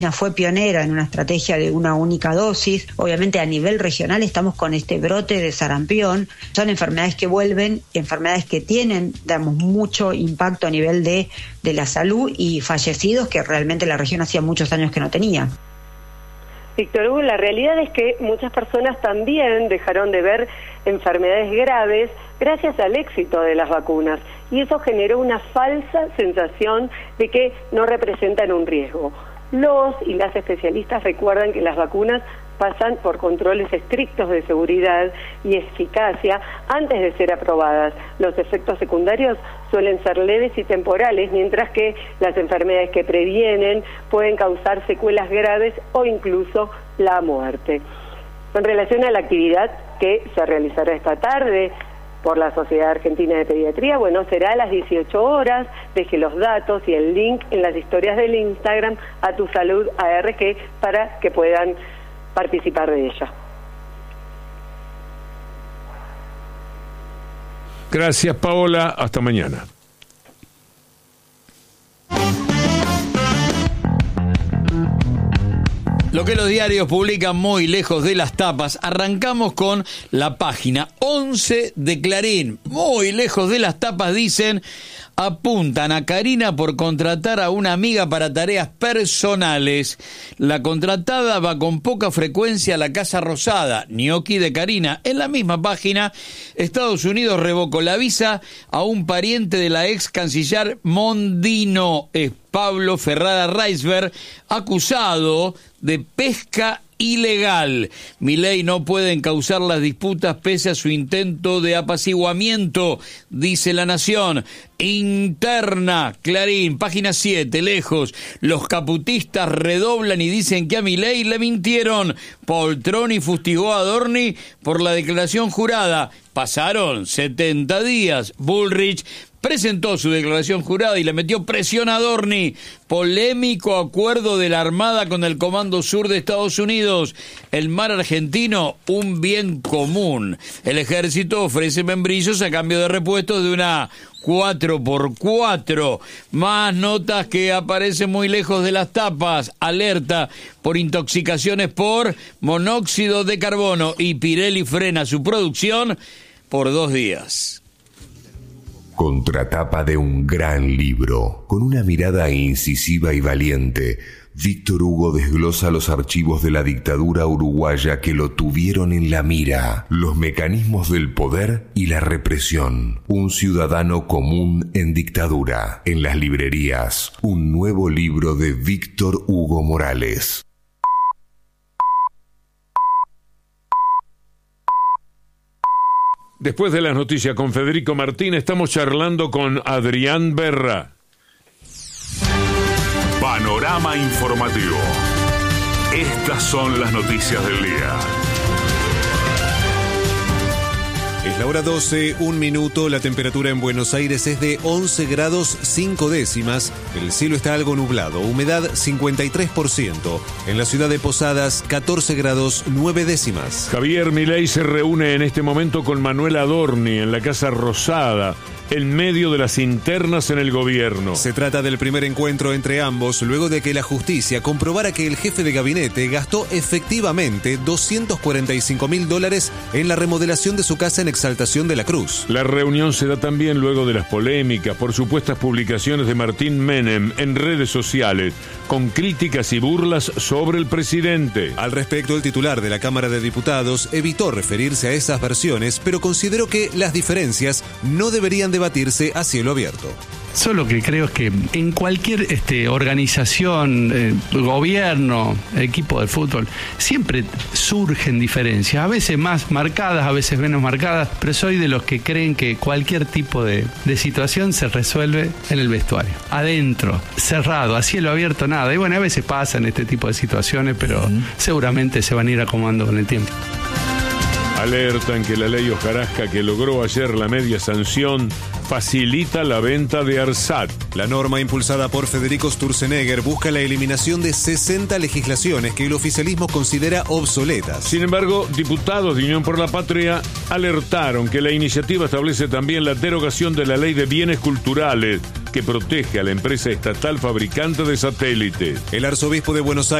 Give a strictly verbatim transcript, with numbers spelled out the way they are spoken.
fue pionera en una estrategia de una única dosis. Obviamente a nivel regional estamos con este brote de sarampión. Son enfermedades que vuelven, enfermedades que tienen, digamos, mucho impacto a nivel de, de la salud y fallecidos que realmente la región hacía muchos años que no tenía. Víctor Hugo, la realidad es que muchas personas también dejaron de ver enfermedades graves gracias al éxito de las vacunas y eso generó una falsa sensación de que no representan un riesgo. Los y las especialistas recuerdan que las vacunas pasan por controles estrictos de seguridad y eficacia antes de ser aprobadas. Los efectos secundarios suelen ser leves y temporales, mientras que las enfermedades que previenen pueden causar secuelas graves o incluso la muerte. En relación a la actividad que se realizará esta tarde por la Sociedad Argentina de Pediatría, bueno, será a las dieciocho horas. Deje los datos y el link en las historias del Instagram a Tu Salud A R G para que puedan participar de ella. Gracias, Paola. Hasta mañana. Lo que los diarios publican muy lejos de las tapas. Arrancamos con la página once de Clarín. Muy lejos de las tapas dicen: apuntan a Karina por contratar a una amiga para tareas personales. La contratada va con poca frecuencia a la Casa Rosada, ñoqui de Karina. En la misma página, Estados Unidos revocó la visa a un pariente de la ex canciller Mondino. Es Pablo Ferrara Reisberg, acusado de pesca ilegal. Milei no puede encauzar las disputas pese a su intento de apaciguamiento, dice La Nación. Interna, Clarín, página siete, lejos. Los caputistas redoblan y dicen que a Milei le mintieron. Poltroni fustigó a Dorni por la declaración jurada. Pasaron setenta días. Bullrich presentó su declaración jurada y le metió presión a Dorni. Polémico acuerdo de la Armada con el Comando Sur de Estados Unidos. El mar argentino, un bien común. El ejército ofrece membrillos a cambio de repuestos de una cuatro por cuatro. Más notas que aparecen muy lejos de las tapas. Alerta por intoxicaciones por monóxido de carbono. Y Pirelli frena su producción por dos días. Contratapa de un gran libro, con una mirada incisiva y valiente, Víctor Hugo desglosa los archivos de la dictadura uruguaya que lo tuvieron en la mira, los mecanismos del poder y la represión. Un ciudadano común en dictadura. En las librerías, un nuevo libro de Víctor Hugo Morales. Después de las noticias con Federico Martín, estamos charlando con Adrián Berra. Panorama informativo. Estas son las noticias del día. Es la hora doce, un minuto. La temperatura en Buenos Aires es de once grados cinco décimas. El cielo está algo nublado. Humedad cincuenta y tres por ciento. En la ciudad de Posadas, catorce grados nueve décimas. Javier Milei se reúne en este momento con Manuel Adorni en la Casa Rosada, en medio de las internas en el gobierno. Se trata del primer encuentro entre ambos luego de que la justicia comprobara que el jefe de gabinete gastó efectivamente doscientos cuarenta y cinco mil dólares en la remodelación de su casa en Exaltación de la Cruz. La reunión se da también luego de las polémicas por supuestas publicaciones de Martín Menem en redes sociales, con críticas y burlas sobre el presidente. Al respecto, el titular de la Cámara de Diputados evitó referirse a esas versiones, pero consideró que las diferencias no deberían debatirse a cielo abierto. Solo que creo es que en cualquier este, organización, eh, gobierno, equipo de fútbol, siempre surgen diferencias, a veces más marcadas, a veces menos marcadas, pero soy de los que creen que cualquier tipo de, de situación se resuelve en el vestuario. Adentro, cerrado, a cielo abierto, nada. Y bueno, a veces pasan este tipo de situaciones, pero uh-huh. seguramente se van a ir acomodando con el tiempo. Alertan que la ley hojarasca que logró ayer la media sanción facilita la venta de ARSAT. La norma impulsada por Federico Sturzenegger busca la eliminación de sesenta legislaciones que el oficialismo considera obsoletas. Sin embargo, diputados de Unión por la Patria alertaron que la iniciativa establece también la derogación de la ley de bienes culturales, que protege a la empresa estatal fabricante de satélites. El arzobispo de Buenos Aires